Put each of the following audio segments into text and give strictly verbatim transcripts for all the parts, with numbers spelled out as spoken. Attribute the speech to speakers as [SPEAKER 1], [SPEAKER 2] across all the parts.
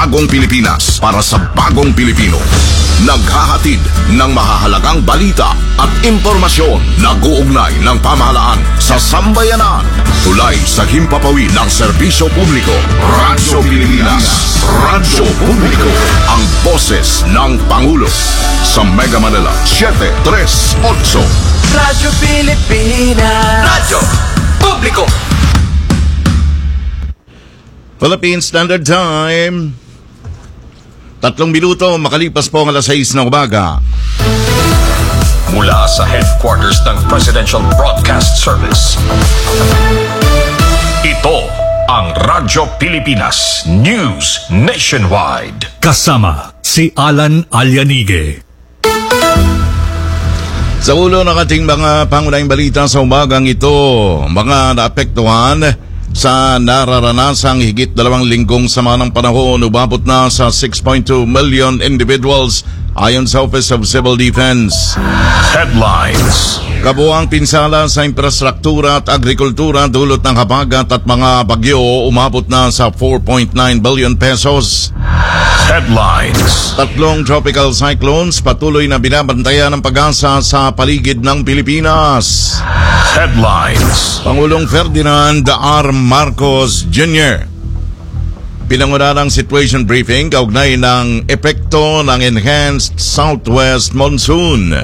[SPEAKER 1] bagong Pilipinas para sa bagong Pilipino. Naghahatid ng mahahalagang balita at impormasyon na guugnay ng pamahalaan sa sambayanan. Tulay sa himpapawid ng serbisyo publiko. Radyo Pilipinas. Radyo Publiko. Ang boses ng Pangulo. Sa Mega Manila, seven three eight.
[SPEAKER 2] Radyo Pilipinas. Radyo Publiko.
[SPEAKER 3] Philippine Standard Time. Tatlong minuto makalipas po ang alas sais ng umaga.
[SPEAKER 4] Mula sa headquarters ng Presidential Broadcast Service. Ito ang Radyo Pilipinas News Nationwide.
[SPEAKER 5] Kasama si Alan Alianige.
[SPEAKER 3] Sa ulo ng ating mga pangunahing balita sa umagang ito, mga naapektuhan sa nararanasang higit dalawang linggong sama ng panahon, umabot na sa six point two million individuals ayon sa Office of Civil Defense.
[SPEAKER 4] Headlines.
[SPEAKER 3] Kabuang pinsala sa infrastruktura at agrikultura dulot ng habagat at mga bagyo umabot na sa four point nine billion pesos.
[SPEAKER 4] Headlines.
[SPEAKER 3] Tatlong tropical cyclones patuloy na binabantayan ng pag-asa sa paligid ng Pilipinas.
[SPEAKER 4] Headlines.
[SPEAKER 3] Pangulong Ferdinand R. Marcos Junior pinangunahan ng situation briefing kaugnay ng epekto ng enhanced southwest monsoon.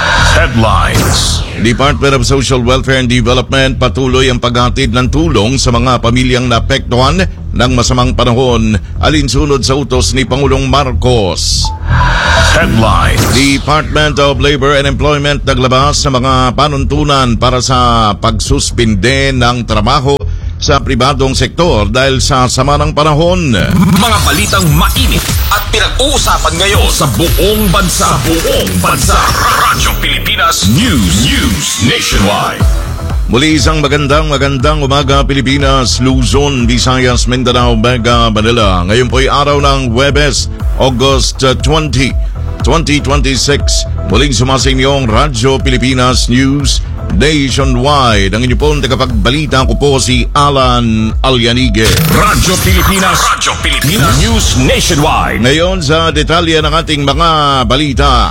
[SPEAKER 4] Headlines.
[SPEAKER 3] Department of Social Welfare and Development patuloy ang paghatid ng tulong sa mga pamilyang naapektuhan ng masamang panahon alinsunod sa utos ni Pangulong Marcos.
[SPEAKER 4] Headlines.
[SPEAKER 3] Department of Labor and Employment naglabas sa mga panuntunan para sa pagsuspinde ng trabaho sa pribadong sektor dahil sa sama ng panahon.
[SPEAKER 4] Mga balitang mainit at pinag-uusapan ngayon sa buong bansa. Sa buong bansa. Radyo Pilipinas News News Nationwide.
[SPEAKER 3] Muli isang magandang magandang umaga Pilipinas, Luzon, Visayas, Mindanao, Mega Manila. Ngayon po'y araw ng Huwebes, August twentieth, twenty twenty-six. Muling sumasainyo ang Radyo Pilipinas News Nationwide. Ang inyo pong tagapagbalita ko po si Alan Alianige.
[SPEAKER 4] Radyo Pilipinas. Radyo Pilipinas News Nationwide.
[SPEAKER 3] Ngayon sa detalye ng ating mga balita.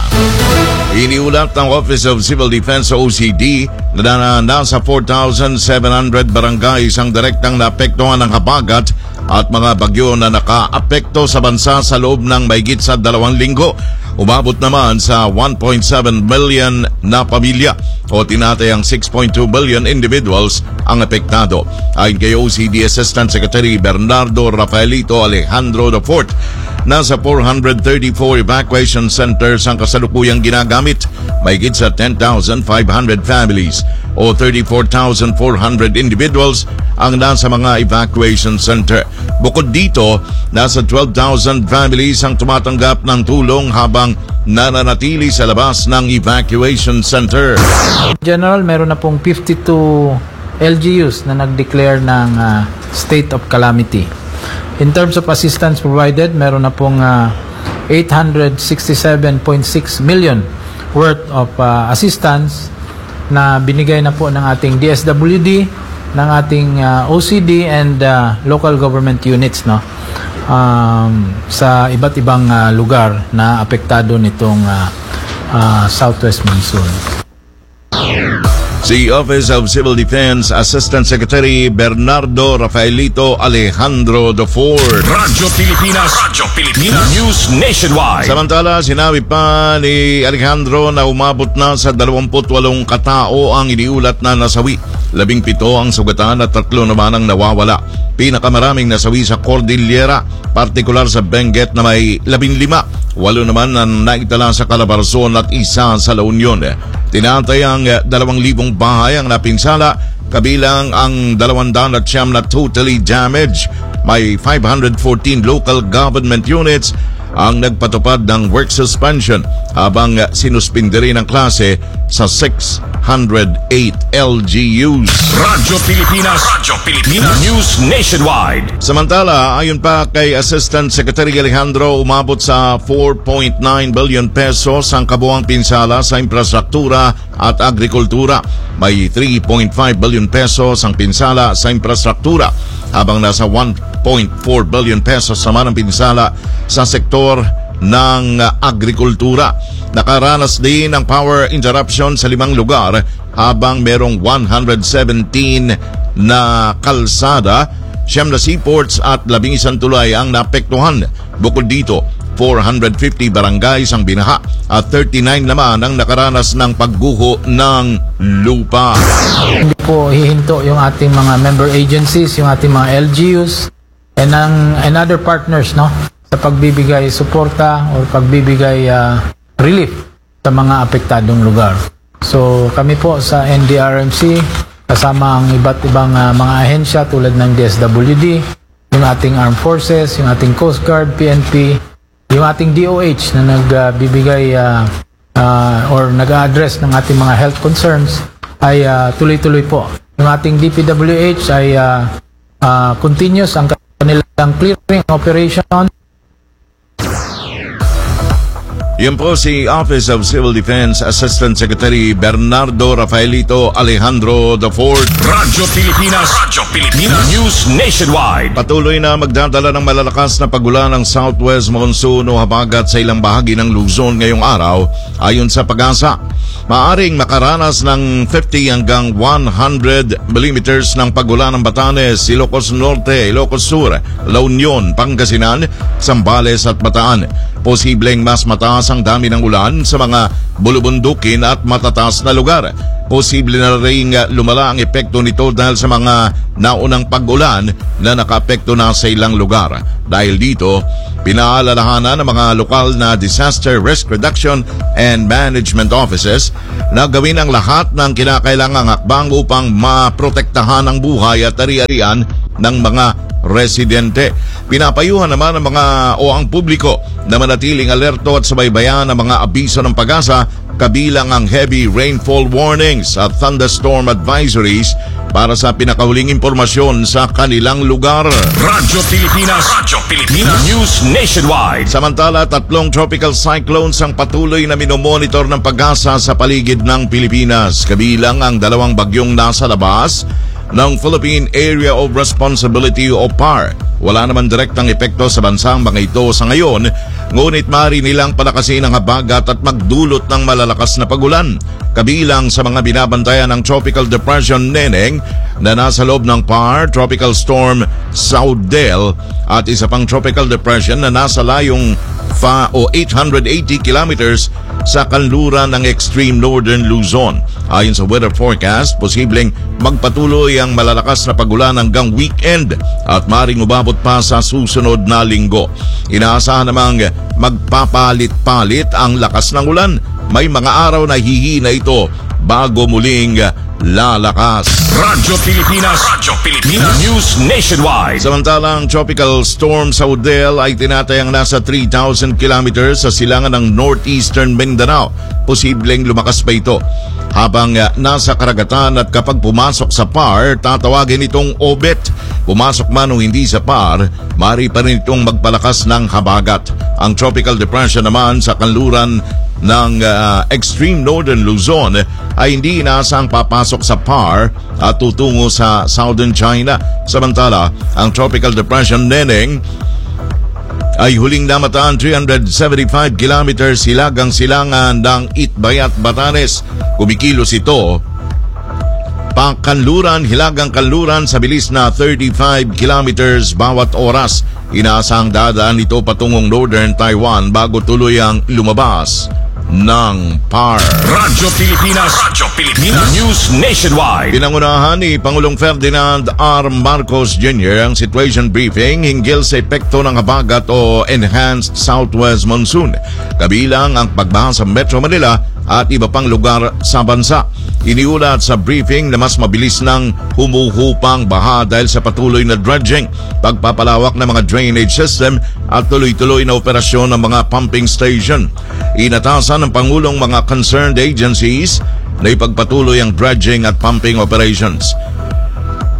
[SPEAKER 3] Iniulat ng Office of Civil Defense o O C D na nasa four thousand seven hundred barangays ang direktang naapektuhan ng habagat at mga bagyo na nakaapekto sa bansa sa loob ng mahigit sa dalawang linggo. Umabot naman sa one point seven million na pamilya o tinatayang six point two billion individuals ang apektado. Ayon kay O C D Assistant Secretary Bernardo Rafaelito Alejandro the fourth, nasa four hundred thirty-four evacuation centers ang kasalukuyang ginagamit. Mahigit sa ten thousand five hundred families o thirty-four thousand four hundred individuals ang nasa mga evacuation center. Bukod dito, nasa twelve thousand families ang tumatanggap ng tulong habang nananatili sa labas ng evacuation center.
[SPEAKER 6] General, meron na pong fifty-two L G Us na nag-declare ng uh, state of calamity. In terms of assistance provided, meron na pong uh, eight hundred sixty-seven point six million worth of uh, assistance na binigay na po ng ating D S W D, ng ating uh, O C D and uh, local government units, no, um, sa iba't ibang uh, lugar na apektado nitong uh, uh, southwest monsoon.
[SPEAKER 3] Si Office of Civil Defense Assistant Secretary Bernardo Rafaelito Alejandro the fourth.
[SPEAKER 4] Radyo Pilipinas. Radyo Pilipinas News Nationwide.
[SPEAKER 3] Samantala, sinabi pa ni Alejandro na umabot na sa twenty-eight katao ang iniulat na nasawi. Labing pito ang sugatan at tatlo naman ang nawawala. Pinakamaraming nasawi sa Cordillera, partikular sa Benguet na may labing lima. Walo naman ang naitala sa Calabarzon at isa sa La Union. Tinatayang dalawang libong bahay ang napinsala, kabilang ang dalawandaan at siyam na totally damaged. May five hundred fourteen local government units ang nagpatupad ng work suspension habang sinuspinde rin ang klase sa six hundred eight L G Us.
[SPEAKER 4] Radyo Pilipinas. Radyo Pilipinas News Nationwide.
[SPEAKER 3] Samantala, ayon pa kay Assistant Secretary Alejandro, umabot sa four point nine billion pesos ang kabuang pinsala sa infrastruktura at agrikultura. May three point five billion pesos ang pinsala sa infrastruktura habang nasa one point four billion pesos naman ang pinsala sa sektor ng uh, agrikultura. Nakaranas din ng power interruption sa limang lugar habang merong one hundred seventeen na kalsada, siyam na seaports at labing isang tulay ang naapektuhan. Bukod dito, four hundred fifty barangays ang binaha at thirty-nine naman ang nakaranas ng pagguho ng lupa.
[SPEAKER 6] Hindi po hihinto yung ating mga member agencies, yung ating mga L G Us and, ang, and other partners, no, sa pagbibigay suporta o pagbibigay uh, relief sa mga apektadong lugar. So kami po sa N D R M C kasama ang iba't ibang uh, mga ahensya tulad ng D S W D, yung ating Armed Forces, yung ating Coast Guard, P N P, yung ating D O H na nagbibigay uh, uh, or nag-address ng ating mga health concerns ay uh, tuloy-tuloy po. Yung ating D P W H ay uh, uh, continuous ang kanilang clearing operation.
[SPEAKER 3] Yan po si Office of Civil Defense Assistant Secretary Bernardo Rafaelito Alejandro the fourth.
[SPEAKER 4] Radyo Pilipinas, Radyo Pilipinas, News Nationwide.
[SPEAKER 3] Patuloy na magdadala ng malalakas na pagulan ng southwest monsoon o habagat sa ilang bahagi ng Luzon ngayong araw ayon sa Pag-asa. Maaring makaranas ng fifty hanggang one hundred millimeters ng pagulan ng Batanes, Ilocos Norte, Ilocos Sur, La Union, Pangasinan, Zambales at Bataan. Posibleng mas mataas ang dami ng ulan sa mga bulubundukin at matataas na lugar. Posible na rin lumala ang epekto nito dahil sa mga naunang pag-ulan na nakaapekto na sa ilang lugar. Dahil dito, pinaalalahanan ng mga lokal na Disaster Risk Reduction and Management Offices na gawin ang lahat ng kinakailangang hakbang upang maprotektahan ang buhay at ari-arian ng mga residente. Pinapayuhan naman ang mga o ang publiko na manatiling alerto at subaybayan ang mga abiso ng Pag-asa kabilang ang heavy rainfall warnings at thunderstorm advisories para sa pinakahuling impormasyon sa kanilang lugar.
[SPEAKER 4] Radyo Pilipinas, Radyo Pilipinas, News Nationwide.
[SPEAKER 3] Samantala, tatlong tropical cyclones ang patuloy na minomonitor ng Pag-asa sa paligid ng Pilipinas, kabilang ang dalawang bagyong nasa labas ng Philippine Area of Responsibility o P A R. Wala naman direktang epekto sa bansang mga ito sa ngayon, ngunit maaari nilang palakasin ang habagat at magdulot ng malalakas na pagulan. Kabilang sa mga binabantayan ng Tropical Depression Neneng na nasa loob ng P A R, Tropical Storm Saudel at isa pang Tropical Depression na nasa layong fa o eight hundred eighty kilometers sa kanluran ng extreme northern Luzon. Ayon sa weather forecast, posibleng magpatuloy ang malalakas na pagulan hanggang weekend at maring umabot pa sa susunod na linggo. Inaasahan namang magpapalit-palit ang lakas ng ulan. May mga araw na hihina ito bago muling lalakas.
[SPEAKER 4] Radyo Pilipinas, Radyo Pilipinas, News Nationwide.
[SPEAKER 3] Samantalang Tropical Storm Saudel ay tinatayang nasa three thousand kilometers sa silangan ng northeastern Mindanao. Posibleng lumakas pa ito habang uh, nasa karagatan at kapag pumasok sa P A R, tatawagin itong Obet. Pumasok man o hindi sa P A R, maaari pa rin itong magpalakas ng habagat. Ang Tropical Depression naman sa kanluran ng uh, extreme northern Luzon ay hindi inaasang papasok sa P A R at tutungo sa southern China. Samantala, ang Tropical Depression Neneng ay huling namataan three hundred seventy-five kilometers hilagang silangan ng Itbayat, Batanes. Kumikilos ito pakanluran, hilagang kanluran sa bilis na thirty-five kilometers bawat oras. Inaasang dadaan ito patungong northern Taiwan bago tuluyang lumabas ng P A R.
[SPEAKER 4] Radyo Pilipinas, Radyo Pilipinas, News Nationwide.
[SPEAKER 3] Pinangunahan ni Pangulong Ferdinand R. Marcos Junior ang situation briefing hinggil sa epekto ng habagat o enhanced southwest monsoon, kabilang ang pagbaha sa Metro Manila at iba pang lugar sa bansa. Iniulat sa briefing na mas mabilis nang humuhupang baha dahil sa patuloy na dredging, pagpapalawak ng mga drainage system at tuloy-tuloy na operasyon ng mga pumping station. Inatasan ng Pangulong mga concerned agencies na ipagpatuloy ang dredging at pumping operations.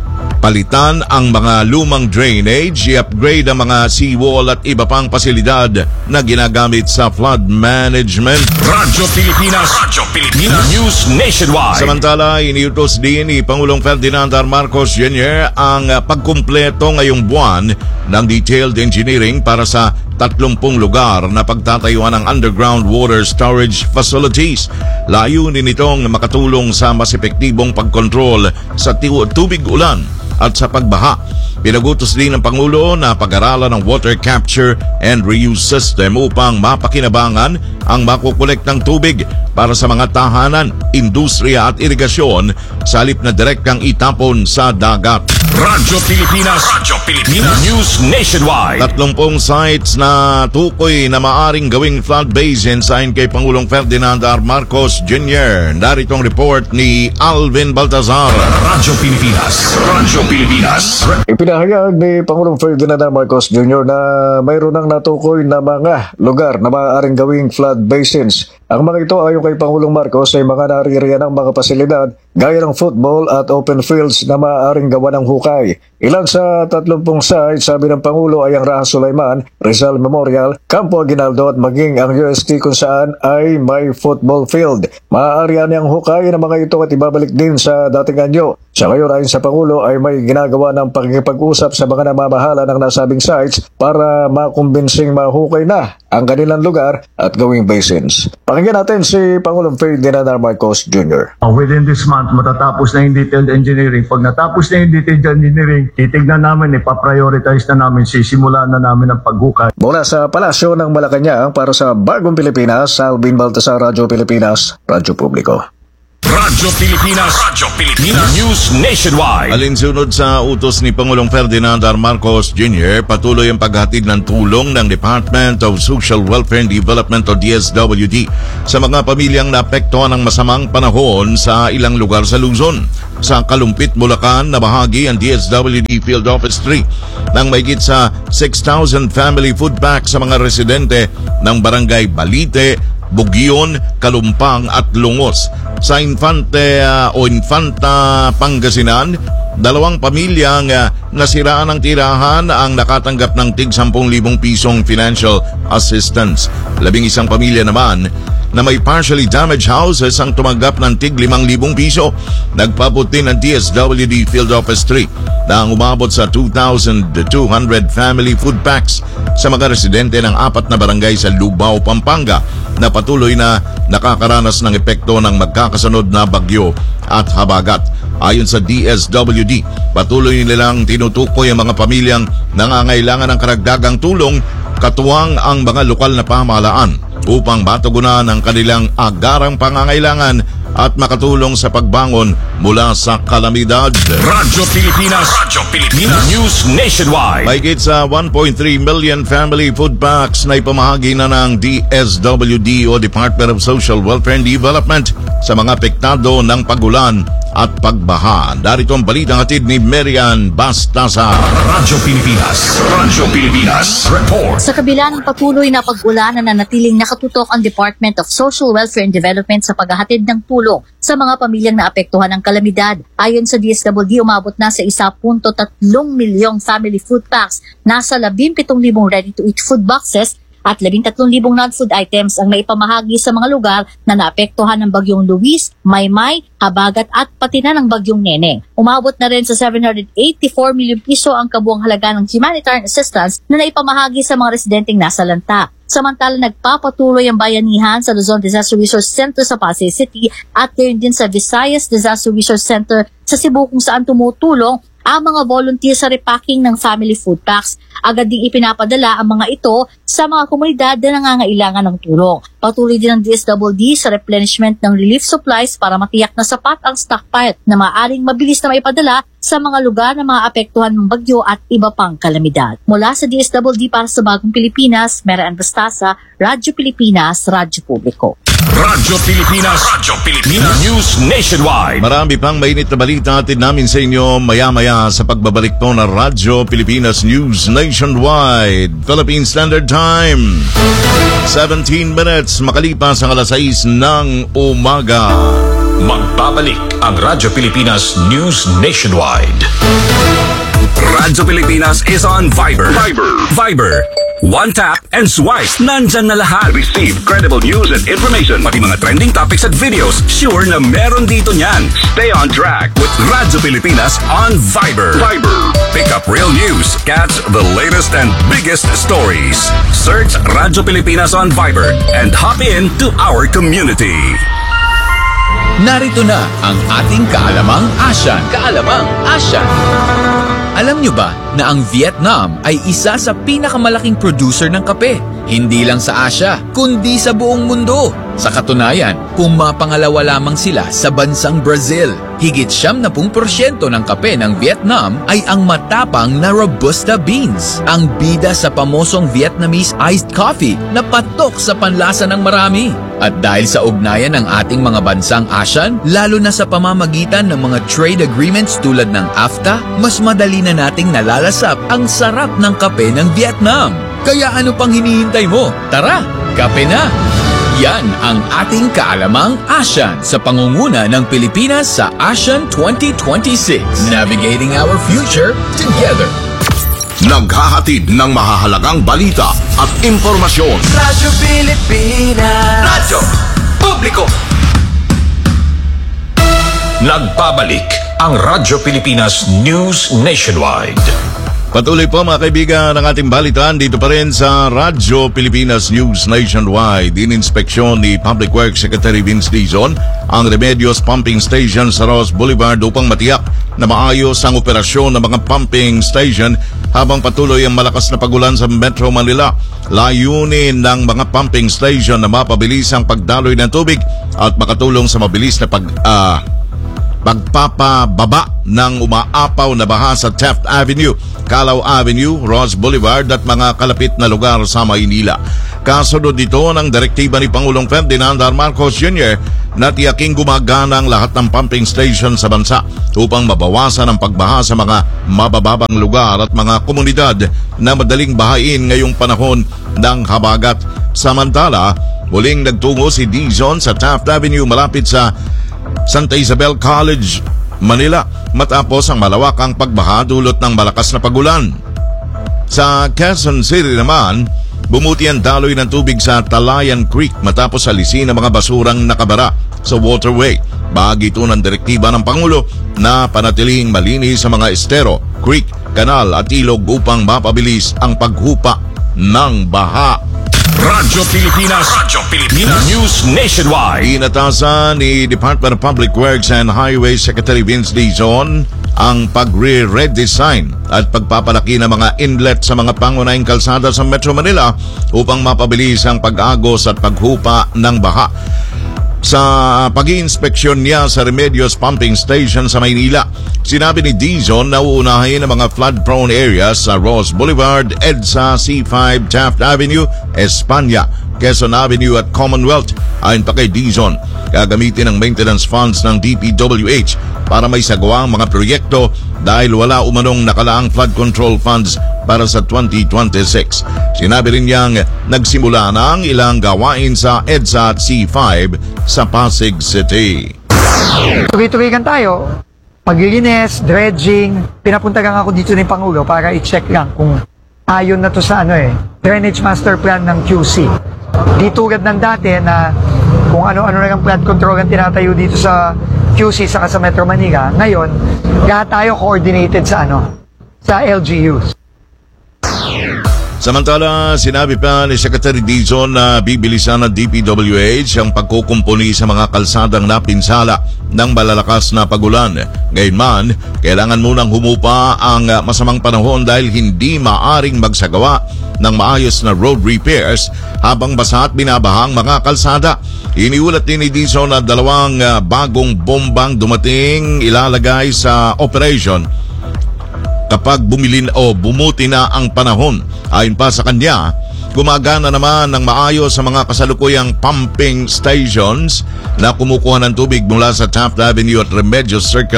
[SPEAKER 3] palitan ang mga lumang drainage, i-upgrade ang mga seawall at iba pang pasilidad na ginagamit sa flood management.
[SPEAKER 4] Radyo Pilipinas, Radyo Pilipinas, News Nationwide.
[SPEAKER 3] Samantala, iniutos din ni Pangulong Ferdinand R. Marcos Junior ang pagkumpleto ngayong buwan ng detailed engineering para sa tatlumpung lugar na pagtatayuan ng underground water storage facilities. Layunin nitong makatulong sa mas epektibong pagkontrol sa tiw- tubig ulan at sa pagbaha. Pinagutos din ng Pangulo na pag-aralan ng water capture and reuse system upang mapakinabangan ang makukolektang tubig para sa mga tahanan, industriya at irigasyon sa halip na direktang itapon sa dagat.
[SPEAKER 4] Radyo Pilipinas, Radyo Pilipinas, News Nationwide.
[SPEAKER 3] Tatlumpung sites na tukoy na maaring gawing flood basin ayon kay Pangulong Ferdinand R. Marcos Junior Narito ang report ni Alvin Baltazar.
[SPEAKER 4] Radyo Pilipinas, Radyo Pilipinas.
[SPEAKER 7] Ipinahayag ni Pangulong Ferdinand R. Marcos Junior na mayroon ng natukoy na mga lugar na maaaring gawing flood basins. Ang mga ito ayon kay Pangulong Marcos ay mga naririyan ng mga pasilidad gaya ng football at open fields na maaaring gawa ng hukay. Ilan sa tatlumpung sites, sabi ng Pangulo, ay ang Raha Sulaiman, Rizal Memorial, Campo Aguinaldo at maging ang U S T kung saan ay may football field. Maaari ang hukay ng mga ito at ibabalik din sa dating anyo. Sa ngayon ayon sa Pangulo ay may ginagawa ng pakikipag-usap sa mga namamahala ng nasabing sites para makumbinsing mahukay na ang kanilang lugar at gawing basins. Pakinggan natin si Pangulong Ferdinand R. Marcos Junior
[SPEAKER 8] Uh, within this month, matatapos na yung detailed engineering. Pag natapos na yung detailed engineering, titignan namin, ipaprioritize na namin, sisimulan na namin ang paghukay.
[SPEAKER 7] Mula sa Palasyo ng Malacanang para sa Bagong Pilipinas, Alvin Baltasar, Radyo Pilipinas, Radyo Publiko.
[SPEAKER 4] Radyo Pilipinas, Radyo Pilipinas, News Nationwide.
[SPEAKER 3] Alinsunod sa utos ni Pangulong Ferdinand R. Marcos Junior, patuloy ang paghatid ng tulong ng Department of Social Welfare and Development o D S W D sa mga pamilyang naapektuhan ng masamang panahon sa ilang lugar sa Luzon. Sa Kalumpit, Bulacan, na bahagi ang D S W D Field Office three ng mahigit sa six thousand family food packs sa mga residente ng Barangay Balite, Bugyon, Kalumpang at Lungos. Sa Infante uh, o Infanta, Pangasinan, dalawang pamilyang uh, nasiraan ng tirahan ang nakatanggap ng tig sampung libong pisong financial assistance. Labing isang pamilya naman na may partially damaged houses ang tumanggap ng tig limang libong piso. Nagpabuti ng D S W D Field Office three na ang umabot sa two thousand two hundred family food packs sa mga residente ng apat na barangay sa Lubao, Pampanga na patuloy na nakakaranas ng epekto ng magkakasunod na bagyo at habagat. Ayon sa D S W D, patuloy nilang tinutukoy ang mga pamilyang nangangailangan ng karagdagang tulong katuwang ang mga lokal na pamahalaan upang matugunan ang kanilang agarang pangangailangan at makatulong sa pagbangon mula sa kalamidad.
[SPEAKER 4] Radyo Pilipinas, Radyo Pilipinas, News Nationwide.
[SPEAKER 3] Mahigit sa one point three million family food packs na ipamahagi na ng D S W D o Department of Social Welfare and Development sa mga apektado ng pagulan at pagbaha. Darito ang balitang hatid ni Marian Bastasa.
[SPEAKER 4] Radyo Pilipinas, Radyo Pilipinas, report.
[SPEAKER 9] Sa kabila ng patuloy na pag-ulan na nanatiling nakatutok ang Department of Social Welfare and Development sa paghahatid ng tulong sa mga pamilyang naapektuhan ng kalamidad. Ayon sa D S W D, umabot na sa one point three milyong family food packs, nasa labing pitong libong ready-to-eat food boxes at labing tatlong libong non-food items ang naipamahagi sa mga lugar na naapektuhan ng bagyong Luis, Maymay, Habagat at pati na ng bagyong Neneng. Umabot na rin sa seven hundred eighty-four milyong piso ang kabuang halaga ng humanitarian assistance na naipamahagi sa mga residenteng nasa lanta. Samantala, nagpapatuloy ang bayanihan sa Luzon Disaster Resource Center sa Pasay City at gayon din sa Visayas Disaster Resource Center sa Cebu kung saan tumutulong ang mga volunteer sa repacking ng family food packs. Agad ding ipinapadala ang mga ito sa mga komunidad na nangangailangan ng tulong. Patuloy din ng D S W D sa replenishment ng relief supplies para matiyak na sapat ang stockpile na maaaring mabilis na maipadala sa mga lugar na mga apektuhan ng bagyo at iba pang kalamidad. Mula sa D S W D para sa Bagong Pilipinas, Marian Bastasa, Radyo Pilipinas, Radyo Publiko.
[SPEAKER 4] Radyo Pilipinas, Radyo Pilipinas, News Nationwide.
[SPEAKER 3] Marami pang mainit na balita atin namin sa inyo maya-maya sa pagbabalik po ng Radyo Pilipinas News Nationwide. Philippine Standard Time, seventeen minutes makalipas ang alas sais ng umaga.
[SPEAKER 4] Magbabalik ang Radyo Pilipinas News Nationwide. Radyo Pilipinas is on Viber. Viber. Viber. One tap and swipe. Nandyan na lahat. Receive credible news and information. Pati mga trending topics at videos. Sure na meron dito niyan. Stay on track with Radyo Pilipinas on Viber. Viber. Pick up real news. Catch the latest and biggest stories. Search Radyo Pilipinas on Viber and hop in to our community.
[SPEAKER 10] Narito na ang ating Kaalamang Asyan. Kaalamang Asyan. Alam nyo ba na ang Vietnam ay isa sa pinakamalaking producer ng kape? Hindi lang sa Asia, kundi sa buong mundo. Sa katunayan, pumapangalawa lamang sila sa bansang Brazil. Higit siyam na pung porsyento ng kape ng Vietnam ay ang matapang na Robusta beans. Ang bida sa pamosong Vietnamese iced coffee na patok sa panlasa ng marami. At dahil sa ugnayan ng ating mga bansang ASEAN, lalo na sa pamamagitan ng mga trade agreements tulad ng AFTA, mas madali na nating nalalasap ang sarap ng kape ng Vietnam. Kaya ano pang hinihintay mo? Tara, kape na! Yan ang ating Kaalamang ASEAN sa pangunguna ng Pilipinas sa ASEAN twenty twenty-six. Navigating our future together.
[SPEAKER 1] Naghahatid ng mahahalagang balita at impormasyon.
[SPEAKER 2] Radyo Pilipinas. Radyo Publiko.
[SPEAKER 4] Nagbabalik ang Radyo Pilipinas News Nationwide.
[SPEAKER 3] Patuloy po mga kaibigan ng ating balitaan dito pa rin sa Radyo Pilipinas News Nationwide. Ininspeksyon ni Public Works Secretary Vince Dizon ang Remedios Pumping Station sa Ross Boulevard upang matiyak na maayos ang operasyon ng mga pumping station habang patuloy ang malakas na pagulan sa Metro Manila. Layunin ng mga pumping station na mapabilis ang pagdaloy ng tubig at makatulong sa mabilis na pag... Uh, pagpapababa ng umaapaw na baha sa Taft Avenue, Calao Avenue, Ross Boulevard at mga kalapit na lugar sa Maynila. Kasunod dito ng direktiba ni Pangulong Ferdinand R. Marcos Junior na tiyaking gumagana ang lahat ng pumping station sa bansa upang mabawasan ang pagbaha sa mga mabababang lugar at mga komunidad na madaling bahain ngayong panahon ng habagat. Samantala, muling nagtungo si Dizon sa Taft Avenue malapit sa Santa Isabel College, Manila matapos ang malawakang pagbaha dulot ng malakas na pagulan. Sa Quezon City naman, bumuti ang daloy ng tubig sa Talayan Creek matapos alisin ang mga basurang nakabara sa waterway. Bahagi ito ng direktiba ng Pangulo na panatiling malinis sa mga estero, creek, kanal at ilog upang mapabilis ang paghupa ng baha.
[SPEAKER 4] Radyo Pilipinas, Radyo Pilipinas News Nationwide.
[SPEAKER 3] Inatasan ni Department of Public Works and Highways Secretary Vince Dizon ang pag-redesign at pagpapalaki ng mga inlet sa mga pangunahing kalsada sa Metro Manila upang mapabilis ang pag-agos at paghupa ng baha. Sa pag-iinspeksyon niya sa Remedios Pumping Station sa Maynila, sinabi ni Dizon na uunahin ang mga flood-prone areas sa Ross Boulevard, EDSA, C five, Taft Avenue, Espanya, Quezon Avenue at Commonwealth. Ayon pa kay Dizon, gagamitin ang maintenance funds ng D P W H para may sagawa ang mga proyekto dahil wala umanong nakalaang flood control funds para sa twenty twenty-six. Sinabi rin niyang nagsimula na ang ilang gawain sa EDSA at C five sa Pasig City.
[SPEAKER 11] Tuloy-tuloy tayo. Paglilinis, dredging, pinapuntagan ako dito ng Pangulo para i-check lang kung ayon na to sa ano eh, Drainage Master Plan ng Q C. Di tulad ng dati na kung ano-ano na ang flood control ang tinatayo dito sa Q C saka sa Metro Manila. Ngayon, lahat tayo coordinated sa ano, sa L G Us.
[SPEAKER 3] Samantala, sinabi pa ni Secretary Dizon na bibilisan ng D P W H ang pagkukumpuni sa mga kalsadang napinsala ng malalakas na pagulan. Gayunman, kailangan munang humupa ang masamang panahon dahil hindi maaring magsagawa ng maayos na road repairs habang basa at binabahang mga kalsada. Iniulat din ni Dizon na dalawang bagong bombang dumating ilalagay sa operation kapag bumilin o bumuti na ang panahon. Ayon pa sa kanya, gumagana naman ng maayos sa mga kasalukuyang pumping stations na kumukuha ng tubig mula sa Taft Avenue at Remedios Circle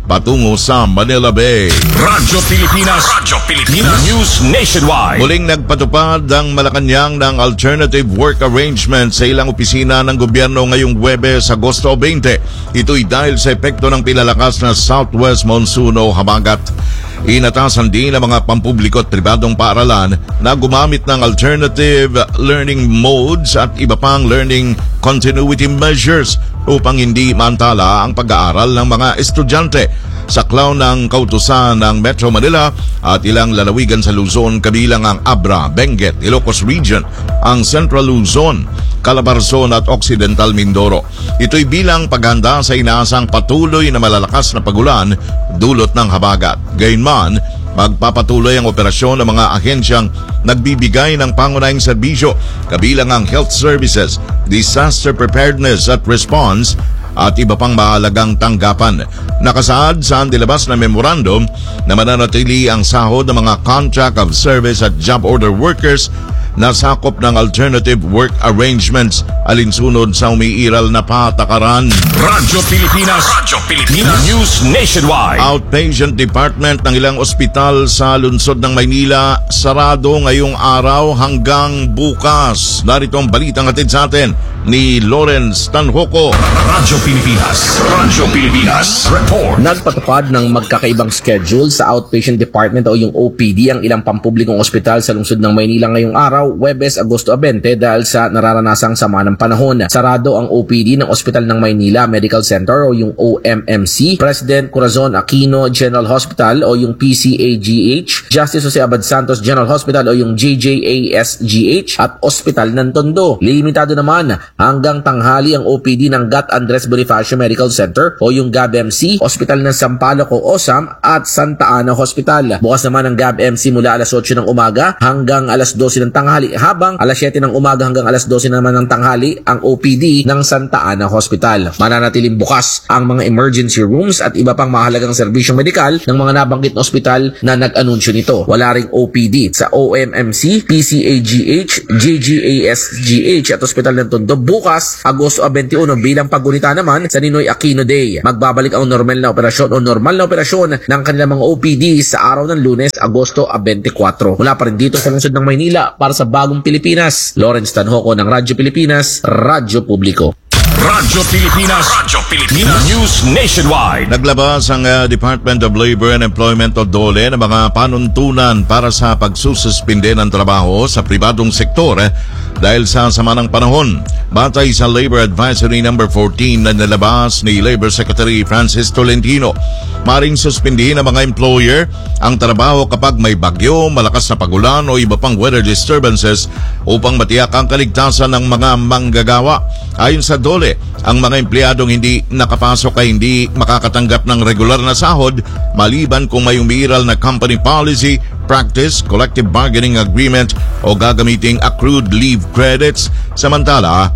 [SPEAKER 3] patungo sa Manila Bay.
[SPEAKER 4] Radyo Pilipinas, Radyo Pilipinas, News Nationwide.
[SPEAKER 3] Muling nagpatupad ang Malacanang ng alternative work arrangement sa ilang opisina ng gobyerno ngayong Huwebes, Agosto twenty. Ito'y dahil sa epekto ng pinalakas na southwest monsoon o habagat. Inatasan din ang mga pampubliko at pribadong paaralan na gumamit ng alternative learning modes at iba pang learning continuity measures upang hindi mantala ang pag-aaral ng mga estudyante. Saklaw ng kautusan ng Metro Manila at ilang lalawigan sa Luzon kabilang ang Abra, Benguet, Ilocos Region, ang Central Luzon, Calabarzon at Occidental Mindoro. Ito'y bilang paghanda sa inaasang patuloy na malalakas na pagulan dulot ng habagat. Gayunman, magpapatuloy ang operasyon ng mga ahensyang nagbibigay ng pangunahing serbisyo kabilang ang health services, disaster preparedness at response at iba pang mahalagang tanggapan. Nakasaad sa nilabas na memorandum na mananatili ang sahod ng mga contract of service at job order workers na sakop ng alternative work arrangements alinsunod sa umiiral na patakaran.
[SPEAKER 4] Radyo Pilipinas, Radyo Pilipinas, News Nationwide.
[SPEAKER 3] Outpatient Department ng ilang ospital sa lungsod ng Maynila sarado ngayong araw hanggang bukas. Narito ang balitang hatid sa atin ni Lawrence Tanhoco.
[SPEAKER 4] Radyo Pilipinas, Radyo Pilipinas, report.
[SPEAKER 12] Nagpatupad ng magkakaibang schedule sa Outpatient Department o yung O P D ang ilang pampublikong ospital sa lungsod ng Maynila ngayong araw, Huwebes, Agosto twenty, dahil sa nararanasang sama ng panahon. Sarado ang O P D ng Ospital ng Maynila Medical Center o yung O M M C, President Corazon Aquino General Hospital o yung P C A G H, Justice Jose Abad Santos General Hospital o yung J J A S G H at Ospital ng Tondo. Limitado naman hanggang tanghali ang O P D ng Gat Andres Bonifacio Medical Center o yung G A B M C, Ospital ng Sampaloc o O S A M at Santa Ana Hospital. Bukas naman ang G A B M C mula alas otso ng umaga hanggang alas dose ng tanghali, habang alas siyete ng umaga hanggang alas dose naman ng tanghali ang O P D ng Santa Ana Hospital. Mananatiling bukas ang mga emergency rooms at iba pang mahalagang serbisyong medikal ng mga nabanggit na ospital na nag-anunsyo nito. Wala ring O P D sa O M M C, P C A G H, J J A S G H at Ospital ng Tondo bukas, Agosto twenty-one, bilang paggunita naman sa Ninoy Aquino Day. Magbabalik ang normal na operasyon o normal na operasyon ng kanilang mga O P D sa araw ng Lunes, Agosto twenty-four. Mula pa rin dito sa lungsod ng Maynila para sa Bagong Pilipinas, Lawrence Tanhoco ng Radyo Pilipinas, Radyo Publiko.
[SPEAKER 4] Radyo Pilipinas, Radyo Pilipinas, News Nationwide.
[SPEAKER 3] Naglabas ang uh, Department of Labor and Employment o DOLE ng mga panuntunan para sa pagsususpinde ng trabaho sa pribadong sektor eh, dahil sa sama ng panahon. Batay sa Labor Advisory number fourteen na nilabas ni Labor Secretary Francis Tolentino, maring suspindihin ng mga employer ang trabaho kapag may bagyo, malakas na pagulan o iba pang weather disturbances upang matiyak ang kaligtasan ng mga manggagawa. Ayon sa DOLE, ang mga empleyadong hindi nakapasok ay hindi makakatanggap ng regular na sahod maliban kung may umiiral na company policy, practice, collective bargaining agreement o gagamiting accrued leave credits. Samantala,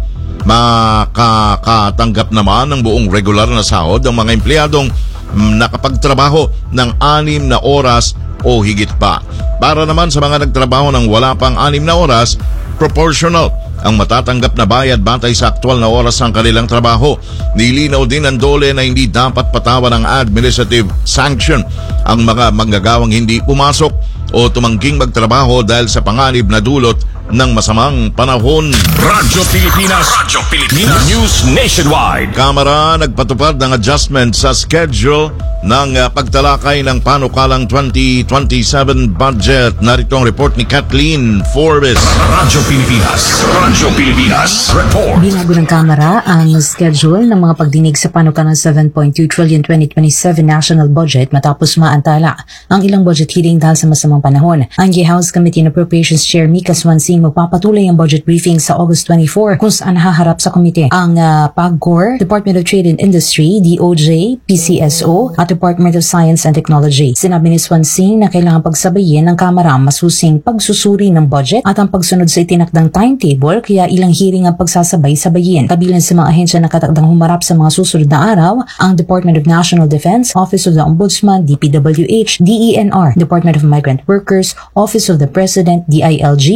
[SPEAKER 3] makakatanggap naman ng buong regular na sahod ang mga empleyadong nakapagtrabaho ng anim na oras o higit pa. Para naman sa mga nagtrabaho ng wala pang anim na oras, proportional ang matatanggap na bayad batay sa aktwal na oras ng kanilang trabaho. Nilinaw din ng DOLE na hindi dapat patawan ng administrative sanction ang mga manggagawang hindi pumasok o tumangging magtrabaho dahil sa panganib na dulot ng masamang panahon.
[SPEAKER 4] Radyo Pilipinas, Radyo Pilipinas, News Nationwide.
[SPEAKER 3] Kamara nagpatupad ng adjustment sa schedule ng uh, pagtalakay ng panukalang twenty twenty-seven budget. Narito ang report ni Kathleen Forbes.
[SPEAKER 4] Radyo Pilipinas, Radyo Pilipinas, report.
[SPEAKER 13] Binago ng Kamara ang schedule ng mga pagdinig sa panukalang seven point two trillion twenty twenty-seven national budget matapos maantala ang ilang budget hearing dahil sa masamang panahon. Ang House Committee on Appropriations Chair Mika Swansing magpapatuloy ang budget briefing sa August twenty-fourth kung saan haharap sa komite ang uh, PAGCOR, Department of Trade and Industry, D O J, P C S O at Department of Science and Technology. Sinabi ni Swansing na kailangan pagsabayin ng Kamara ang masusing pagsusuri ng budget at ang pagsunod sa itinakdang timetable, kaya ilang hearing ang pagsasabay-sabayin. Kabilang sa mga ahensya na katakdang humarap sa mga susunod na araw, ang Department of National Defense, Office of the Ombudsman, D P W H, D E N R, Department of Migrant Workers, Office of the President, D I L G, C H E D at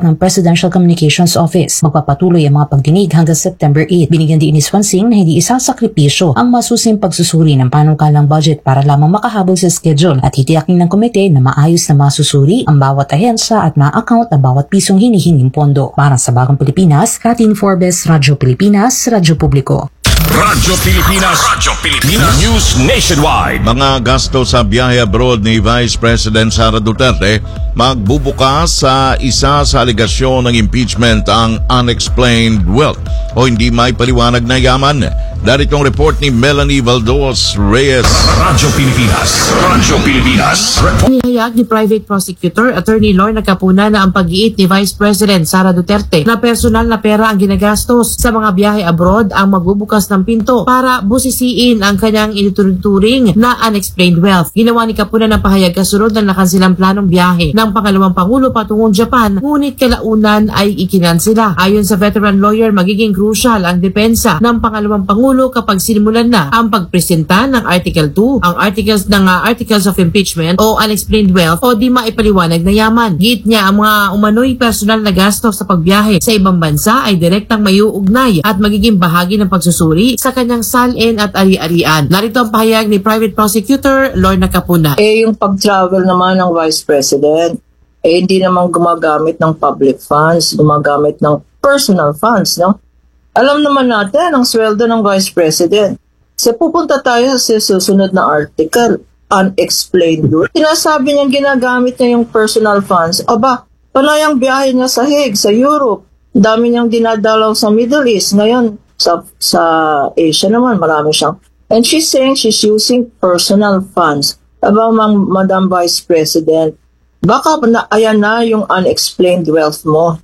[SPEAKER 13] ng Presidential Communications Office. Magpapatuloy ang mga pagdinig hanggang September eighth. Binigyan din ni Swansing na hindi isasakripisyo ang masusing pagsusuri ng panukalang budget para lamang makahabol sa schedule at titiyakin ng komite na maayos na masusuri ang bawat ahensya at ma-account ang bawat pisong hinihinging pondo. Para sa Bagong Pilipinas, Katin Forbes, Radyo Pilipinas, Radyo Publiko.
[SPEAKER 4] Radyo Pilipinas, Radyo Pilipinas, News Nationwide.
[SPEAKER 3] Mga gasto sa biyahe abroad ni Vice President Sara Duterte magbubukas sa isa sa aligasyon ng impeachment ang unexplained wealth o hindi may paliwanag na yaman. Daritong report ni Melanie Valdos Reyes.
[SPEAKER 4] Radyo Pilipinas, Radyo Pilipinas.
[SPEAKER 14] Nihayag ni Private Prosecutor Attorney Lorna Capuna na ang pag-iit ni Vice President Sara Duterte na personal na pera ang ginagastos sa mga biyahe abroad ang magbubukas ng pinto para busisiin ang kanyang ituturing na unexplained wealth. Ginawa ni Capuna ng pahayag kasunod ng nakansilang planong biyahe ng pangalawang Pangulo patungong Japan, ngunit kalaunan ay ikinansila. Ayon sa veteran lawyer, magiging crucial ang depensa ng pangalawang Pangulo kapag sinimulan na ang pagpresenta ng Article two, ang articles ng uh, Articles of Impeachment o unexplained wealth o di maipaliwanag na yaman. Giit niya ang mga umano'y personal na gastos sa pagbiyahe sa ibang bansa ay direktang mayuugnay at magiging bahagi ng pagsusuri sa kanyang salin at ari-arian. Narito ang pahayag ni Private Prosecutor Lorna Capuna.
[SPEAKER 15] Eh yung pag-travel naman ng Vice President, eh hindi naman gumagamit ng public funds, gumagamit ng personal funds, no? Alam naman natin ang sweldo ng Vice President. So pupunta tayo sa susunod na article, unexplained wealth. Sinasabi niyang ginagamit niya yung personal funds. Aba, panayang biyahe niya sa Hague, sa Europe. Dami niyang dinadalaw sa Middle East. Ngayon, sa sa Asia naman, marami siyang. And she's saying she's using personal funds. Aba, mang, Madam Vice President, baka na, ayan na yung unexplained wealth mo.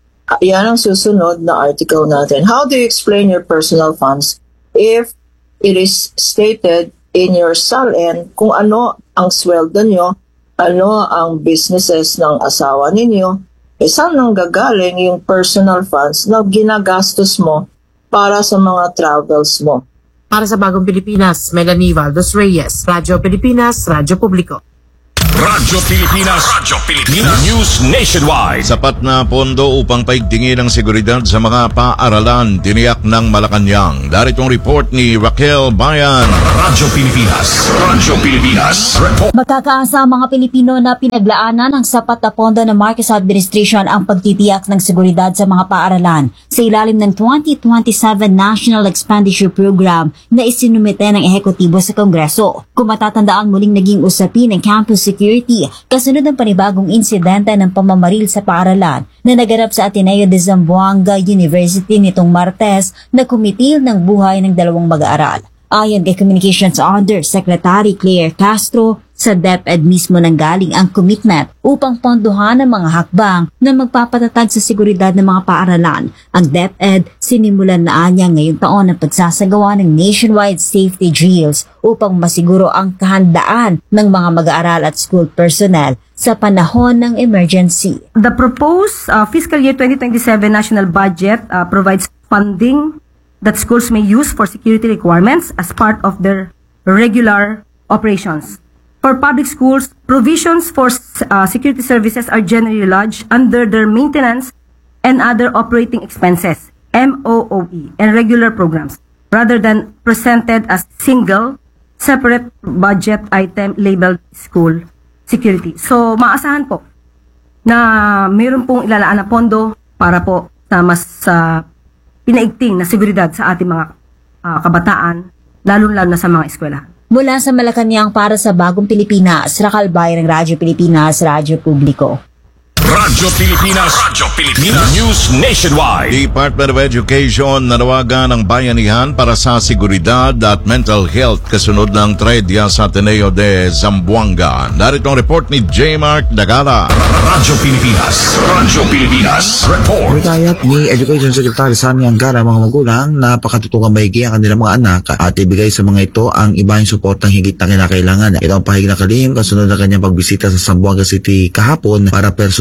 [SPEAKER 15] Yan ang susunod na article natin. How do you explain your personal funds if it is stated in your salin kung ano ang sweldo nyo, ano ang businesses ng asawa ninyo, eh saan nang gagaling yung personal funds na ginagastos mo para sa mga travels mo?
[SPEAKER 14] Para sa Bagong Pilipinas, Melanie Valdos Reyes, Radyo Pilipinas, Radyo Publiko.
[SPEAKER 4] Radyo Pilipinas, Radyo Pilipinas, News Nationwide.
[SPEAKER 3] Sapat na pondo upang paigtingin ang seguridad sa mga paaralan, tiniyak ng Malacanang. Daritong report ni Raquel Bayan.
[SPEAKER 4] Radyo Pilipinas, Radyo Pilipinas, report.
[SPEAKER 9] Magkakaasa ang mga Pilipino na pinaglaanan ng sapat na pondo ng Marcos Administration ang pagtitiyak ng seguridad sa mga paaralan sa ilalim ng twenty twenty-seven National Expenditure Program na isinumite ng ehekutibo sa Kongreso. Kung matatandaan, muling naging usapin ng campus security kasunod ng panibagong insidente ng pamamaril sa paaralan na naganap sa Ateneo de Zamboanga University nitong Martes na kumitil ng buhay ng dalawang mag-aaral. Ayon kay Communications Undersecretary Claire Castro, sa DepEd mismo nanggaling ang commitment upang pondohan ang mga hakbang na magpapatatag sa seguridad ng mga paaralan. Ang DepEd sinimulan na niya ngayong taon ang pagsasagawa ng nationwide safety drills upang masiguro ang kahandaan ng mga mag-aaral at school personnel sa panahon ng emergency.
[SPEAKER 16] The proposed uh, fiscal year twenty twenty-seven national budget uh, provides funding that schools may use for security requirements as part of their regular operations. For public schools, provisions for uh, security services are generally lodged under their maintenance and other operating expenses, M O O E, and regular programs, rather than presented as single, separate budget item labeled school security. So, maasahan po na mayroon pong ilalaan na pondo para po sa mas uh, pinaigting na seguridad sa ating mga uh, kabataan, lalo-lalo na sa mga eskwelahan.
[SPEAKER 9] Mula sa Malacanang para sa Bagong Pilipinas, Raquel Bayan ng Radyo Pilipinas, Radyo Publiko.
[SPEAKER 4] Radyo Pilipinas, Radyo Pilipinas, News Nationwide.
[SPEAKER 3] Department of Education nanawagan ng bayanihan para sa seguridad at mental health kasunod ng tragedya sa Ateneo de Zamboanga. Narito ang report ni J. Mark Dagala.
[SPEAKER 4] Radyo Pilipinas, Radyo Pilipinas, report.
[SPEAKER 17] Hikayat ni Education Secretary Sammy Angara mga magulang na pakatutukan maigi ang kanilang mga anak at ibigay sa mga ito ang ibang suportang higit na kinakailangan. Ito ang pahig na kalihim kasunod ng kanyang pagbisita sa Zamboanga City kahapon para personal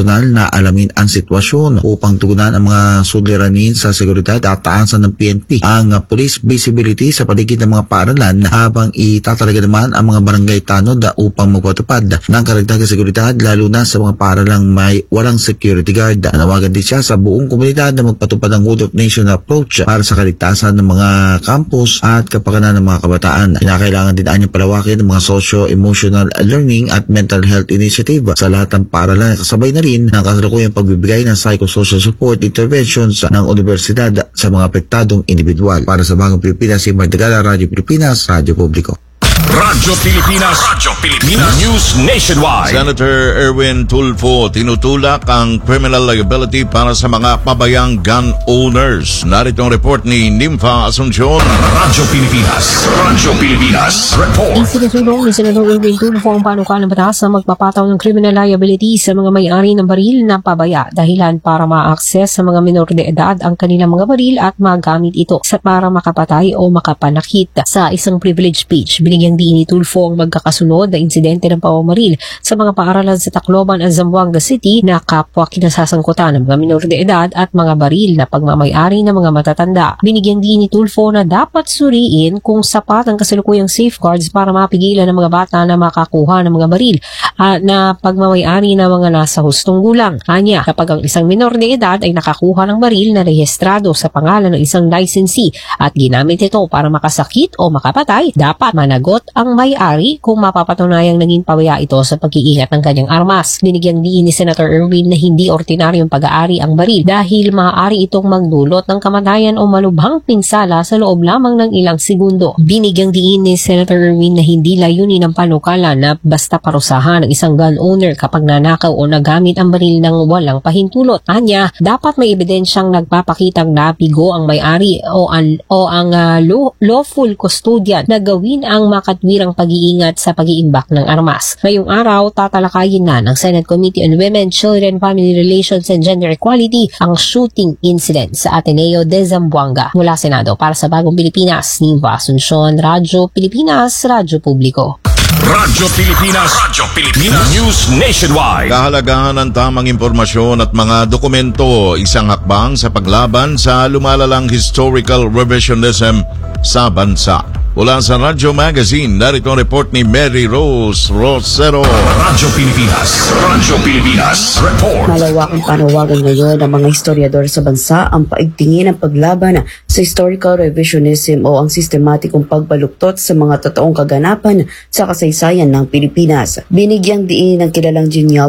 [SPEAKER 17] personal na alamin ang sitwasyon upang tugunan ang mga suliranin sa seguridad at taasan ng P N P ang uh, police visibility sa paligid ng mga paaralan habang itatalaga naman ang mga barangay tanod upang magpatupad ng karagdagang seguridad lalo na sa mga paaralang may walang security guard. Nanawagan din siya sa buong komunidad na magpatupad ng Good of Nation approach para sa kaligtasan ng mga campus at kapakanan ng mga kabataan. Kinakailangan din anyang palawakin ng mga socio-emotional learning at mental health initiative sa lahat ng paaralan. Kasabay na rin ng kasalukuyang pagbibigay ng psychosocial support interventions ng universidad sa mga apektadong individual. Para sa Bagong Pilipinas, si Mardagala, Radyo Pilipinas, Radyo Publiko.
[SPEAKER 4] Radyo Pilipinas, Radyo Pilipinas, News Nationwide.
[SPEAKER 3] Senator Erwin Tulfo tinutulak ang criminal liability para sa mga pabayang gun owners. Narito ang report ni Nympha Asuncion.
[SPEAKER 4] Radyo Pilipinas, Radyo Pilipinas, report.
[SPEAKER 18] Isinusulong ni Senator Erwin Tulfo ang panukalang batas na magpapataw ng criminal liability sa mga may-ari ng baril na pabaya dahilan para ma-access sa mga minor de edad ang kanilang mga baril at magamit ito sa para makapatay o makapanakit. Sa isang privilege speech, binigyan din ni Tulfo ang magkakasunod na insidente ng pamamaril sa mga paaralan sa Tacloban at Zamboanga City na kapwa kinasasangkutan ng mga minor de edad at mga baril na pagmamayari ng mga matatanda. Binigyan din ni Tulfo na dapat suriin kung sapat ang kasalukuyang safeguards para mapigilan ng mga bata na makakuha ng mga baril at na pagmamayari ng mga nasa hustong gulang. Anya, kapag ang isang minor de edad ay nakakuha ng baril na rehistrado sa pangalan ng isang licensee at ginamit ito para makasakit o makapatay, dapat managot ang may-ari kung mapapatunayang naging pabaya ito sa pag-iingat ng kanyang armas. Binigyan din ni Senator Erwin na hindi ordinaryong pag-aari ang baril dahil maaari itong magdulot ng kamatayan o malubhang pinsala sa loob lamang ng ilang segundo. Binigyan din ni Senator Erwin na hindi layunin ng panukala na basta parusahan ng isang gun owner kapag nanakaw o nagamit ang baril ng walang pahintulot. Anya, dapat may ebidensyang nagpapakitang napigo ang may-ari o ang, o ang uh, lawful custodian na gawin ang makatwirang pag-iingat sa pag-iimbak ng armas. Ngayong araw, tatalakayin na ng Senate Committee on Women, Children, Family Relations and Gender Equality ang shooting incident sa Ateneo de Zamboanga. Mula Senado, para sa Bagong Pilipinas, Nympha Asuncion, Radyo Pilipinas, Radyo Publiko.
[SPEAKER 4] Radyo Pilipinas, Radyo Pilipinas, News Nationwide.
[SPEAKER 3] Kahalagahan ng tamang impormasyon at mga dokumento, isang hakbang sa paglaban sa lumalalang historical revisionism sa bansa. Mula sa Radyo Magazine, narito ang report ni Mary Rose Rosero.
[SPEAKER 4] Radyo Pilipinas, Radyo Pilipinas, report.
[SPEAKER 19] Malawakang panawagan ngayon ng mga historiador sa bansa ang paigtingin ng paglaban sa historical revisionism o ang sistematikong pagbaluktot sa mga totoong kaganapan sa kasaysayan ng Pilipinas. Binigyang diin ng kilalang genealogy